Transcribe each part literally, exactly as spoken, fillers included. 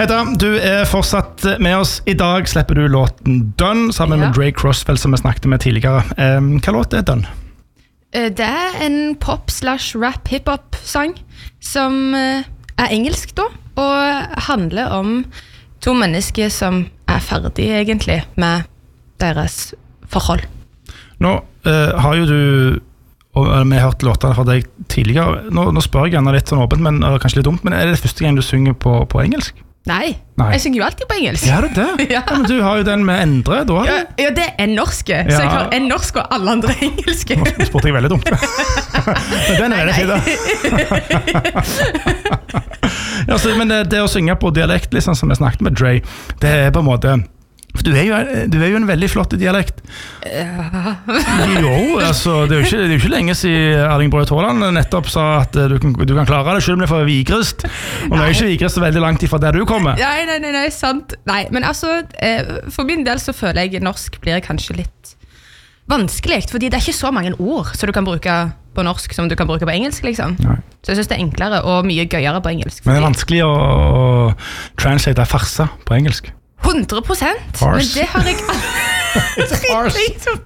Hedda, du er fortsatt med oss. I dag slipper du låten Done sammen ja. med Dre Crossfell, som vi snakket med tidligere. Um, hva låt er Done? Det er en pop slash rap hiphop sang som er engelsk da, og handler om to mennesker som er ferdige egentlig med deres forhold. Nå uh, har jo du, og vi har hørt låter fra deg tidligere, nå, nå spør jeg gjerne litt sånn åpent, men uh, kanskje litt dumt, men er det første gang du synger på, på engelsk? Nei. Nei, jeg synger jo alltid på engelsk. Ja, det er det. Ja. Ja, men du har jo den med Endre, da har ja, ja, det er en norske, ja. Så jeg har en norsk og alle andre engelske. Nå spurte jeg veldig dumt. Men den er veldig sida. Ja, så, men det, det å synge på dialekt, liksom, som jeg snakket med Dre, det er på en måte... For du er, jo, du er jo en veldig flott dialekt. Ja. Jo, altså, det er jo ikke, det er jo ikke lenge siden Erling Braut Haaland nettopp sa at du kan, du kan klare det selv om det er for Vigrest. Og nå er jo ikke Vigrest veldig langt ifra der du kommer. Nei, nei, nei, nei, sant. Nei, men altså, for min del så føler jeg norsk blir kanskje litt vanskelig, fordi det er ikke så mange ord som du kan bruke på norsk som du kan bruke på engelsk, liksom. Nei. Så jeg synes det er enklere og mye gøyere på engelsk. Men det er vanskelig å, å translate farsa på engelsk. hundre prosent, men det har jeg aldri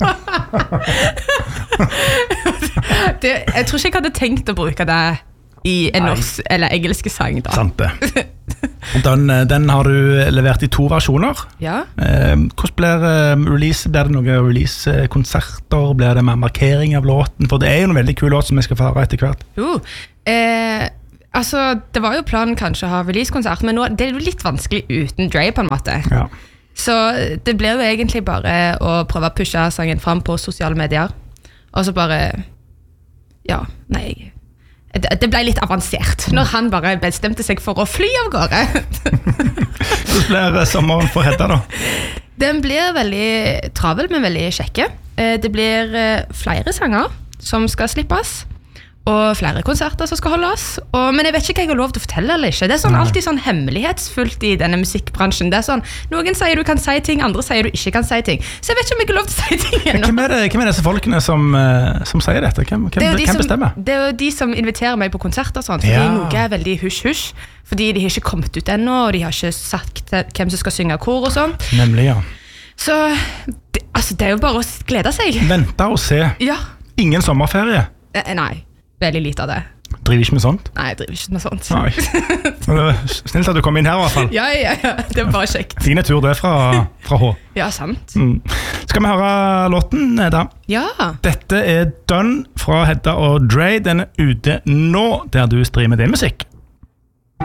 det, jeg tror ikke jeg hadde tenkt å bruke det i en norsk eller engelske sang da. Sant det. Den, den har du levert i to versjoner. Ja. Eh, hvordan blir um, release? Blir det noen release-konserter? Blir det med markering av låten? For det er jo en veldig kul låt som vi skal få høre etter hvert. Jo, eh Altså, det var jo planen kanskje å ha release-konsert, men nå, det er jo litt vanskelig uten Dre på en måte. Ja. Så det ble jo egentlig bare å prøve å pushe sangen frem på sosiale medier. Og så bare, ja, nei, det, det ble litt avansert når han bare bestemte seg for å fly av gårde. Hvordan blir sommeren for Hedda da? Den blir veldig travel, men veldig kjekke. Det blir flere sanger som skal slippes. Og flere konserter som skal holdes. Og, men jeg vet ikke hva jeg har lov til å fortelle eller ikke. Det er sånn, alltid sånn hemmelighetsfullt i denne musikkbransjen. Det er sånn, noen sier du kan si ting, andre sier du ikke kan si ting. Så jeg vet ikke om jeg har lov til å si ting ennå. Hvem er, det, hvem er disse folkene som, som sier dette? Hvem, hvem, det hvem bestemmer? Som, det er jo de som inviterer meg på konserter, sånn, fordi ja. Noe er veldig hush-hush. Fordi de har ikke kommet ut ennå, og de har ikke sagt hvem som skal synge kor og sånn. Nemlig, ja. Så det, altså, det er jo bare å glede seg. Vente og se. Ja. Ingen sommerferie? Eh, nei. Veldig lite av det. Driver ikke med sånt? Nei, jeg driver ikke med sånt. Nei. Snilt at du kom inn her i hvert fall. Ja, ja, ja. Det var bare kjekt. Dine tur det fra, fra H. Ja, sant. Mm. Skal vi høre låten, Hedda? Ja. Dette er Done fra Hedda og Dre. Den er ute nå, der du streamer din musikk.